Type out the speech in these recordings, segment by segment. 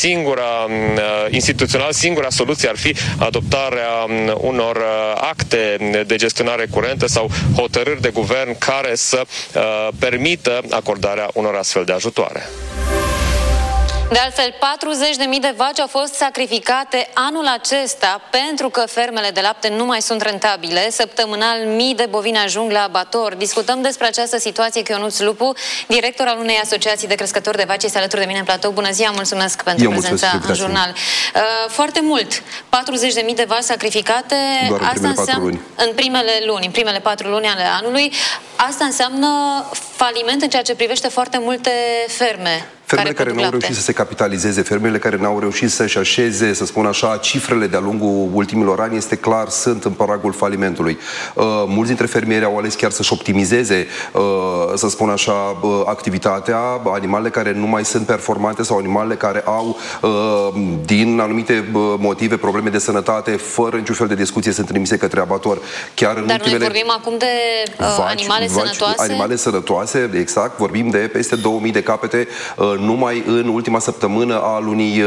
instituțional, singura soluție ar fi adoptarea unor acte de gestionare curentă sau hotărâri de guvern care să permită acordarea unor astfel de ajutoare. De altfel, 40.000 de vaci au fost sacrificate anul acesta pentru că fermele de lapte nu mai sunt rentabile. Săptămânal, mii de bovine ajung la abator. Discutăm despre această situație cu Ionuț Lupu, director al unei asociații de crescători de vaci. Este alături de mine în platou. Bună ziua, mulțumesc pentru prezența în jurnal. Foarte mult, 40.000 de vaci sacrificate. Asta înseamnă în primele 4 luni ale anului. Asta înseamnă faliment în ceea ce privește foarte multe ferme. Fermele care nu au reușit să se capitalizeze, fermele care nu au reușit să-și așeze, să spun așa, cifrele de-a lungul ultimilor ani, este clar, sunt în pragul falimentului. Mulți dintre fermieri au ales chiar să-și optimizeze, să spun așa, activitatea, animalele care nu mai sunt performante sau animalele care au, din anumite motive, probleme de sănătate, fără niciun fel de discuție, sunt trimise către abator. Chiar în ultimele... noi vorbim acum de animale sănătoase? Animale sănătoase, exact, vorbim de peste 2000 de capete numai în ultima săptămână a lunii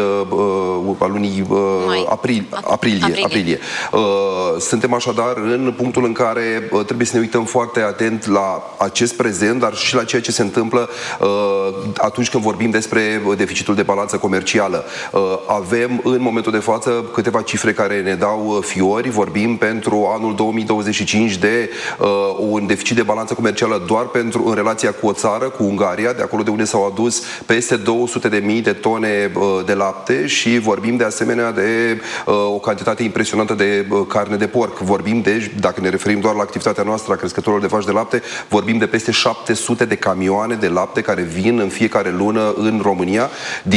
aprilie. Suntem așadar în punctul în care trebuie să ne uităm foarte atent la acest prezent, dar și la ceea ce se întâmplă atunci când vorbim despre deficitul de balanță comercială. Avem în momentul de față câteva cifre care ne dau fiori. Vorbim pentru anul 2025 de un deficit de balanță comercială doar în relația cu o țară, cu Ungaria, de acolo de unde s-au adus peste 200.000 de tone de lapte și vorbim de asemenea de o cantitate impresionantă de carne de porc. Vorbim de, dacă ne referim doar la activitatea noastră a crescătorilor de vaci de lapte, vorbim de peste 700 de camioane de lapte care vin în fiecare lună în România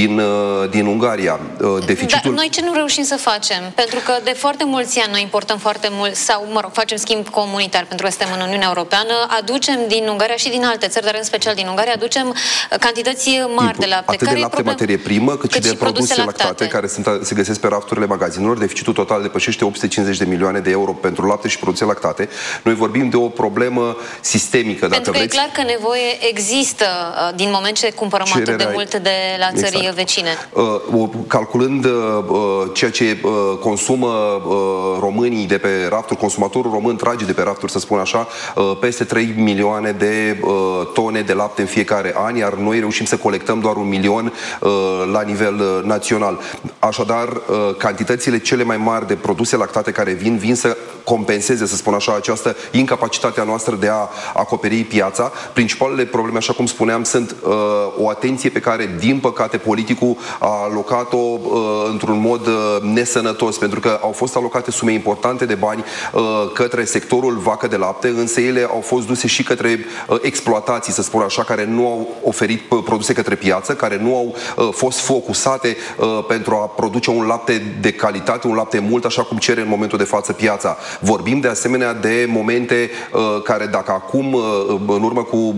din Ungaria. Deficitul... Dar noi ce nu reușim să facem? Pentru că de foarte mulți ani noi importăm foarte mult sau, facem schimb comunitar pentru că suntem în Uniunea Europeană, aducem din Ungaria și din alte țări, dar în special din Ungaria, aducem cantități mari de lapte. Atât de lapte materie primă, cât și de produse lactate care se găsesc pe rafturile magazinelor. Deficitul total depășește 850 de milioane de euro pentru lapte și produse lactate. Noi vorbim de o problemă sistemică. Pentru că e clar că nevoie există din moment ce cumpărăm atât de mult de la țări vecine. Calculând ceea ce consumă românii de pe rafturi, consumatorul român trage de pe rafturi, să spun așa, peste 3 milioane de tone de lapte în fiecare an, iar noi reușim să colectăm doar 1 milion la nivel național. Așadar, cantitățile cele mai mari de produse lactate care vin să compenseze, să spun așa, această incapacitate a noastră de a acoperi piața. Principalele probleme, așa cum spuneam, sunt o atenție pe care, din păcate, politicul a alocat-o într-un mod nesănătos, pentru că au fost alocate sume importante de bani către sectorul vacă de lapte, însă ele au fost duse și către exploatații, să spun așa, care nu au oferit produse către piață, care nu au fost focusate pentru a produce un lapte de calitate, un lapte mult, așa cum cere în momentul de față piața. Vorbim de asemenea de momente care, dacă acum, în urmă cu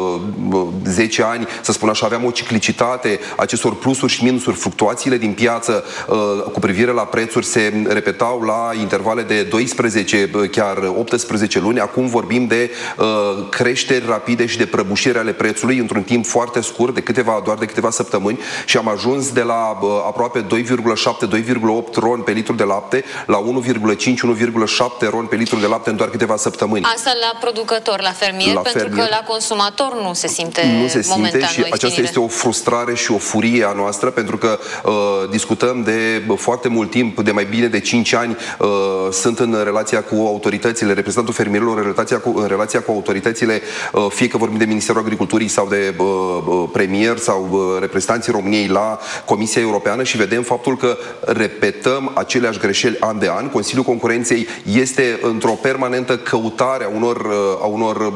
10 ani, să spun așa, aveam o ciclicitate acestor plusuri și minusuri, fluctuațiile din piață cu privire la prețuri se repetau la intervale de 12, chiar 18 luni. Acum vorbim de creșteri rapide și de prăbușiri ale prețului într-un timp foarte scurt, doar de câteva săptămâni, și am ajuns de la aproape 2,7-2,8 ron pe litru de lapte la 1,5-1,7 ron pe litru de lapte în doar câteva săptămâni. Asta la producător, la fermier, pentru că la consumator nu se simte momentan și aceasta este o frustrare și o furie a noastră, pentru că discutăm de foarte mult timp, de mai bine de 5 ani, sunt în relația cu autoritățile, reprezentantul fermierilor în relația cu autoritățile, fie că vorbim de Ministerul Agriculturii sau de premier sau reprezentanții României la Comisia Europeană, și vedem faptul că repetăm aceleași greșeli an de an. Consiliul Concurenței este într-o permanentă căutare a unor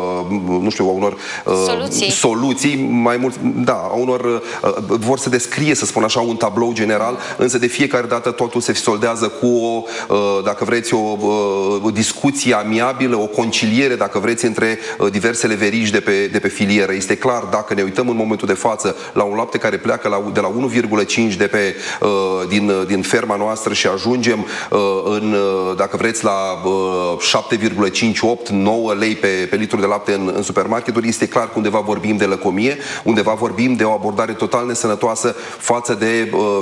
soluții, mai mult, vor să descrie, să spun așa, un tablou general, însă de fiecare dată totul se soldează cu dacă vreți, o discuție amiabilă, o conciliere, dacă vreți, între diversele verigi de pe filieră. Este clar, dacă ne uităm în momentul de față la un lapte care pleacă de la 1,5 din ferma noastră și ajungem dacă vreți, la 7,5-8-9 lei pe litru de lapte în supermarketuri, este clar că undeva vorbim de lăcomie, undeva vorbim de o abordare total nesănătoasă față de